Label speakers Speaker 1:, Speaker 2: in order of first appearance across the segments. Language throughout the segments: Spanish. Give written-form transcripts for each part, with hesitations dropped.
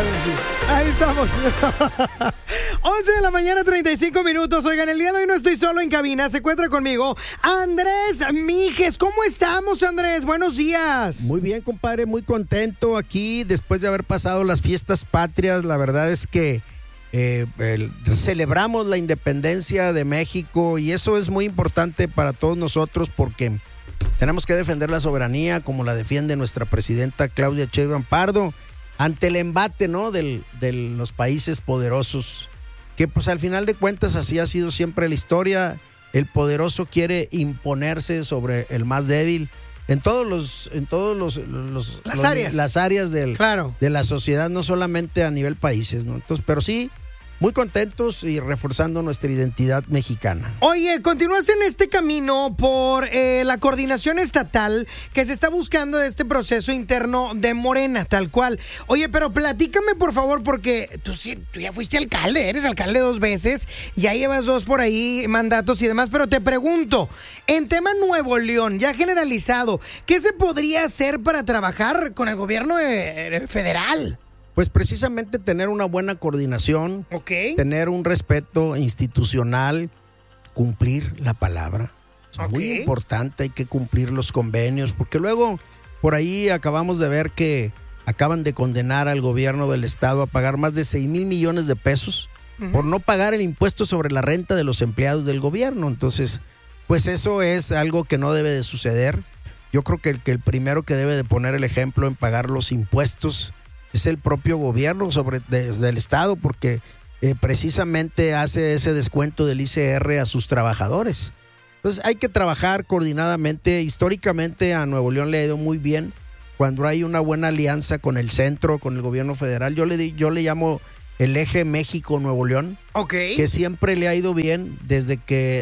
Speaker 1: Ahí estamos. 11 de la mañana, 35 minutos. Oigan, el día de hoy no estoy solo en cabina. Se encuentra conmigo Andrés Mijes. ¿Cómo estamos, Andrés? Buenos días.
Speaker 2: Muy bien, compadre. Muy contento aquí después de haber pasado las fiestas patrias. La verdad es que celebramos la independencia de México y eso es muy importante para todos nosotros porque tenemos que defender la soberanía como la defiende nuestra presidenta Claudia Sheinbaum Pardo ante el embate, ¿no? de los países poderosos, que pues al final de cuentas así ha sido siempre la historia. El poderoso quiere imponerse sobre el más débil en todos las áreas de la sociedad, no solamente a nivel países, ¿no? Entonces, pero sí, muy contentos y reforzando nuestra identidad mexicana.
Speaker 1: Oye, continúas en este camino por la coordinación estatal que se está buscando de este proceso interno de Morena, tal cual. Oye, pero platícame, por favor, porque tú ya fuiste alcalde, eres alcalde 2 veces, ya llevas 2 por ahí, mandatos y demás, pero te pregunto, en tema Nuevo León, ya generalizado, ¿qué se podría hacer para trabajar con el gobierno federal?
Speaker 2: Pues precisamente tener una buena coordinación, tener un respeto institucional, cumplir la palabra. Es muy importante, hay que cumplir los convenios, porque luego por ahí acabamos de ver que acaban de condenar al gobierno del estado a pagar más de 6,000 millones de pesos por no pagar el impuesto sobre la renta de los empleados del gobierno. Entonces, pues eso es algo que no debe de suceder. Yo creo que el primero que debe de poner el ejemplo en pagar los impuestos es el propio gobierno del estado, porque precisamente hace ese descuento del ICR a sus trabajadores. Entonces hay que trabajar coordinadamente. Históricamente a Nuevo León le ha ido muy bien cuando hay una buena alianza con el centro, con el gobierno federal. Yo le llamo el eje México-Nuevo León, que siempre le ha ido bien desde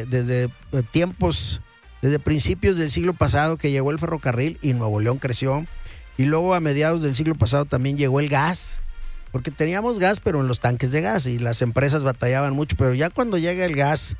Speaker 2: principios del siglo pasado que llegó el ferrocarril y Nuevo León creció. Y luego a mediados del siglo pasado también llegó el gas, porque teníamos gas pero en los tanques de gas y las empresas batallaban mucho, pero ya cuando llega el gas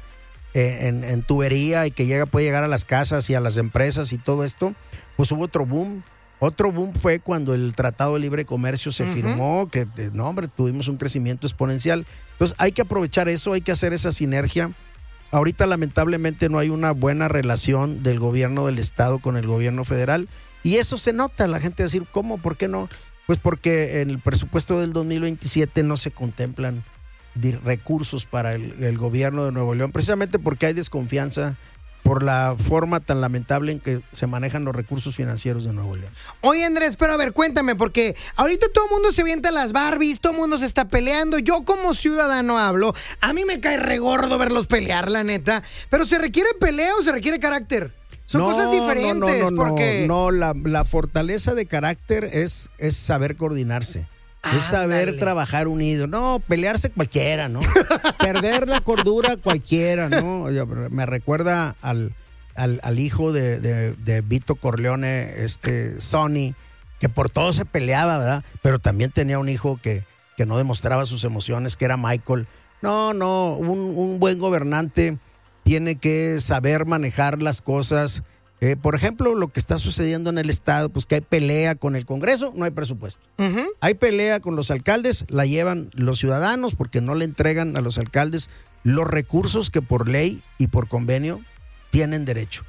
Speaker 2: en tubería y que puede llegar a las casas y a las empresas y todo esto, pues hubo otro boom. Otro boom fue cuando el Tratado de Libre Comercio se firmó, que tuvimos un crecimiento exponencial. Entonces hay que aprovechar eso, hay que hacer esa sinergia. Ahorita lamentablemente no hay una buena relación del gobierno del estado con el gobierno federal. Y eso se nota, la gente va a decir, ¿cómo? ¿Por qué no? Pues porque en el presupuesto del 2027 no se contemplan recursos para el gobierno de Nuevo León, precisamente porque hay desconfianza por la forma tan lamentable en que se manejan los recursos financieros de Nuevo León.
Speaker 1: Oye, Andrés, pero a ver, cuéntame, porque ahorita todo el mundo se avienta las Barbies, todo el mundo se está peleando. Yo como ciudadano hablo, a mí me cae regordo verlos pelear, la neta. Pero ¿se requiere pelea o se requiere carácter? Son cosas diferentes.
Speaker 2: No, la fortaleza de carácter es saber coordinarse. Es saber trabajar unido. No, pelearse cualquiera, ¿no? Perder la cordura cualquiera, ¿no? Me recuerda al hijo de Vito Corleone, Sonny, que por todo se peleaba, ¿verdad? Pero también tenía un hijo que no demostraba sus emociones, que era Michael. No, un buen gobernante tiene que saber manejar las cosas. Por ejemplo, lo que está sucediendo en el estado, pues que hay pelea con el Congreso, no hay presupuesto. Hay pelea con los alcaldes, la llevan los ciudadanos porque no le entregan a los alcaldes los recursos que por ley y por convenio tienen derecho.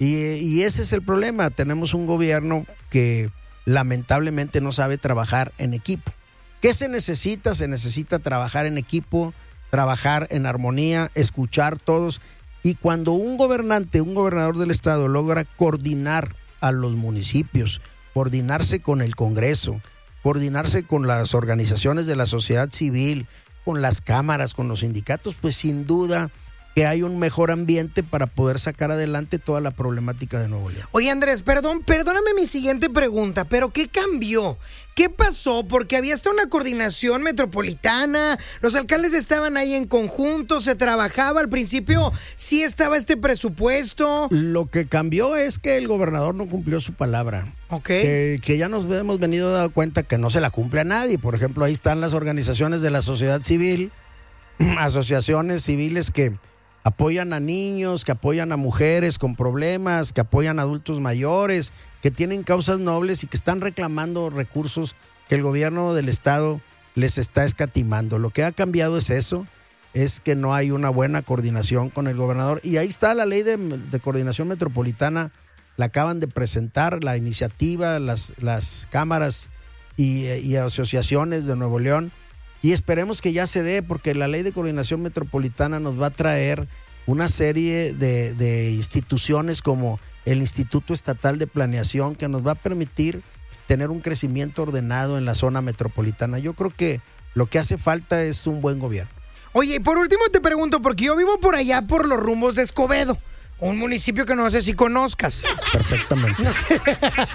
Speaker 2: Y ese es el problema. Tenemos un gobierno que lamentablemente no sabe trabajar en equipo. ¿Qué se necesita? Se necesita trabajar en equipo, trabajar en armonía, escuchar todos. Y cuando un gobernador del estado logra coordinar a los municipios, coordinarse con el Congreso, coordinarse con las organizaciones de la sociedad civil, con las cámaras, con los sindicatos, pues sin duda que hay un mejor ambiente para poder sacar adelante toda la problemática de Nuevo León.
Speaker 1: Oye, Andrés, perdóname mi siguiente pregunta, pero ¿qué cambió? ¿Qué pasó? Porque había hasta una coordinación metropolitana, los alcaldes estaban ahí en conjunto, se trabajaba, al principio sí estaba este presupuesto.
Speaker 2: Lo que cambió es que el gobernador no cumplió su palabra. Que ya nos hemos venido dando cuenta que no se la cumple a nadie. Por ejemplo, ahí están las organizaciones de la sociedad civil, asociaciones civiles que apoyan a niños, que apoyan a mujeres con problemas, que apoyan a adultos mayores, que tienen causas nobles y que están reclamando recursos que el gobierno del estado les está escatimando. Lo que ha cambiado es eso, es que no hay una buena coordinación con el gobernador. Y ahí está la ley de coordinación metropolitana, la acaban de presentar, la iniciativa, las cámaras y asociaciones de Nuevo León. Y esperemos que ya se dé, porque la ley de coordinación metropolitana nos va a traer una serie de instituciones como el Instituto Estatal de Planeación, que nos va a permitir tener un crecimiento ordenado en la zona metropolitana. Yo creo que lo que hace falta es un buen gobierno.
Speaker 1: Oye, y por último te pregunto, porque yo vivo por allá, por los rumbos de Escobedo, un municipio que no sé si conozcas.
Speaker 2: Perfectamente.
Speaker 1: No sé.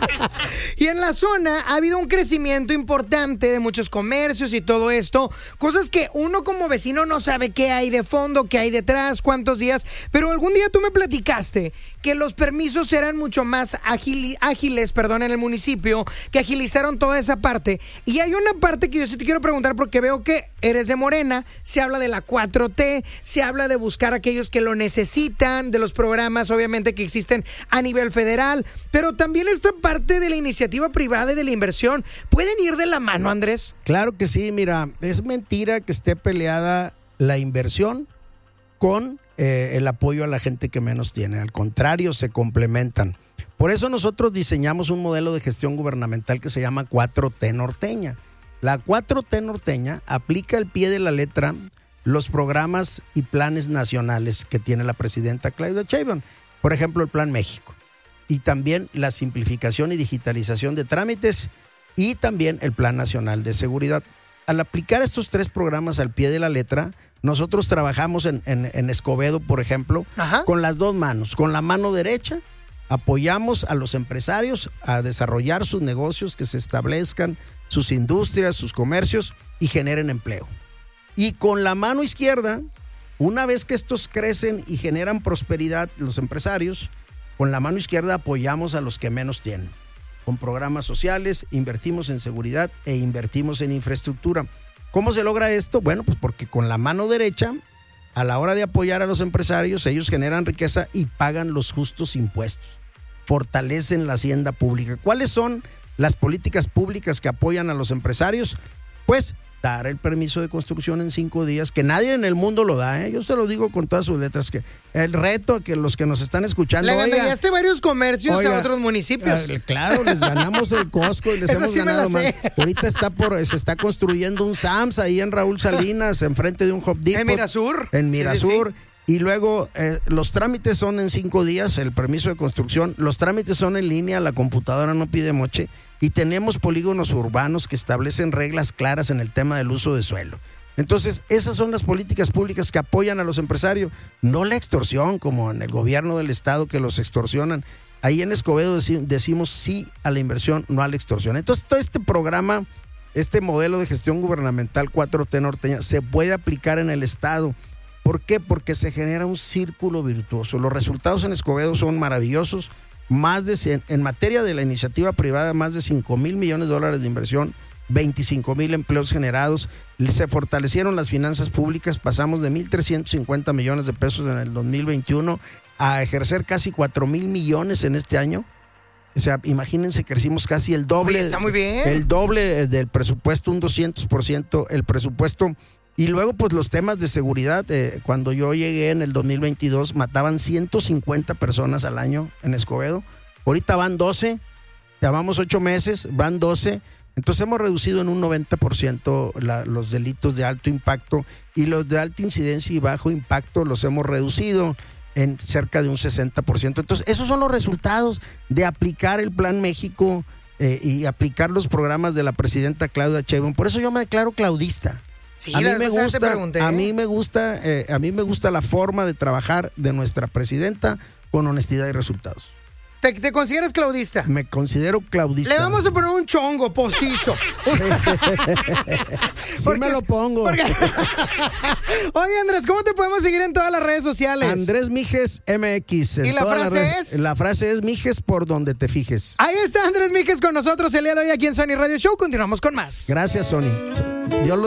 Speaker 1: Y en la zona ha habido un crecimiento importante de muchos comercios y todo esto, cosas que uno como vecino no sabe qué hay de fondo, qué hay detrás, cuántos días, pero algún día tú me platicaste que los permisos eran mucho más ágiles, en el municipio, que agilizaron toda esa parte. Y hay una parte que yo sí te quiero preguntar, porque veo que eres de Morena, se habla de la 4T, se habla de buscar a aquellos que lo necesitan, de los programas obviamente que existen a nivel federal, pero también esta parte de la iniciativa privada y de la inversión, ¿pueden ir de la mano, Andrés?
Speaker 2: Claro que sí, mira, es mentira que esté peleada la inversión con el apoyo a la gente que menos tiene. Al contrario, se complementan. Por eso nosotros diseñamos un modelo de gestión gubernamental que se llama 4T norteña. La 4T norteña aplica al pie de la letra los programas y planes nacionales que tiene la presidenta Claudia Sheinbaum. Por ejemplo, el Plan México. Y también la simplificación y digitalización de trámites y también el Plan Nacional de Seguridad. Al aplicar estos 3 programas al pie de la letra, nosotros trabajamos en Escobedo, por ejemplo, con las 2 manos. Con la mano derecha apoyamos a los empresarios a desarrollar sus negocios, que se establezcan sus industrias, sus comercios y generen empleo. Y con la mano izquierda, una vez que estos crecen y generan prosperidad, los empresarios, con la mano izquierda apoyamos a los que menos tienen. Con programas sociales, invertimos en seguridad e invertimos en infraestructura. ¿Cómo se logra esto? Bueno, pues porque con la mano derecha, a la hora de apoyar a los empresarios, ellos generan riqueza y pagan los justos impuestos. Fortalecen la hacienda pública. ¿Cuáles son las políticas públicas que apoyan a los empresarios? Pues dar el permiso de construcción en 5 días, que nadie en el mundo lo da, ¿eh? Yo se lo digo con todas sus letras, que el reto que los que nos están escuchando...
Speaker 1: Le ganaste varios comercios a otros municipios.
Speaker 2: Claro, les ganamos el Costco y les hemos ganado más. Ahorita se está construyendo un Sam's ahí en Raúl Salinas, enfrente de un Home Depot.
Speaker 1: En Mirasur.
Speaker 2: En Mirasur.
Speaker 1: Sí.
Speaker 2: Y luego los trámites son en 5 días, el permiso de construcción, los trámites son en línea, la computadora no pide moche, y tenemos polígonos urbanos que establecen reglas claras en el tema del uso de suelo. Entonces, esas son las políticas públicas que apoyan a los empresarios, no la extorsión, como en el gobierno del estado que los extorsionan. Ahí en Escobedo decimos sí a la inversión, no a la extorsión. Entonces, todo este programa, este modelo de gestión gubernamental 4T norteña, se puede aplicar en el estado. ¿Por qué? Porque se genera un círculo virtuoso. Los resultados en Escobedo son maravillosos. En materia de la iniciativa privada, más de $5,000 millones de inversión, 25,000 empleos generados. Se fortalecieron las finanzas públicas, pasamos de 1,350 millones de pesos en el 2021 a ejercer casi 4,000 millones en este año. O sea, imagínense, crecimos casi el doble.
Speaker 1: Oye, está muy bien.
Speaker 2: El doble del presupuesto, un 200% el presupuesto. Y luego, pues los temas de seguridad, cuando yo llegué en el 2022, mataban 150 personas al año en Escobedo. Ahorita van 12, llevamos 8 meses, van 12. Entonces hemos reducido en un 90% los delitos de alto impacto, y los de alta incidencia y bajo impacto los hemos reducido en cerca de un 60%. Entonces, esos son los resultados de aplicar el Plan México y aplicar los programas de la presidenta Claudia Sheinbaum. Por eso yo me declaro claudista.
Speaker 1: Sí,
Speaker 2: a mí me gusta la forma de trabajar de nuestra presidenta con honestidad y resultados.
Speaker 1: ¿Te consideras claudista?
Speaker 2: Me considero claudista.
Speaker 1: Le vamos a poner un chongo postizo.
Speaker 2: Sí, me lo pongo.
Speaker 1: Oye, Andrés, ¿cómo te podemos seguir en todas las redes sociales?
Speaker 2: Andrés Mijes MX.
Speaker 1: ¿Y la frase es?
Speaker 2: La frase es Mijes por donde te fijes.
Speaker 1: Ahí está Andrés Mijes con nosotros el día de hoy aquí en Sony Radio Show. Continuamos con más.
Speaker 2: Gracias, Sony. Dios los